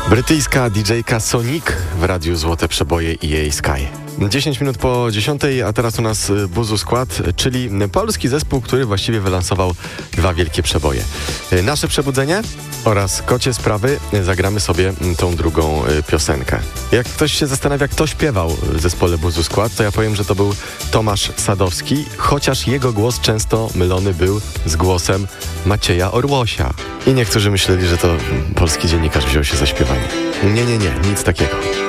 Brytyjska DJ-ka Sonic w radiu Złote Przeboje i jej Sky. 10 minut po 10, a teraz u nas Buzu Skład, czyli polski zespół, który właściwie wylansował dwa wielkie przeboje. Nasze Przebudzenie oraz Kocie Sprawy. Zagramy sobie tą drugą piosenkę. Jak ktoś się zastanawia, kto śpiewał w zespole Buzu Skład, to ja powiem, że to był Tomasz Sadowski, chociaż jego głos często mylony był z głosem Macieja Orłosia. I niektórzy myśleli, że to polski dziennikarz wziął się za śpiewanie. Nie, nic takiego.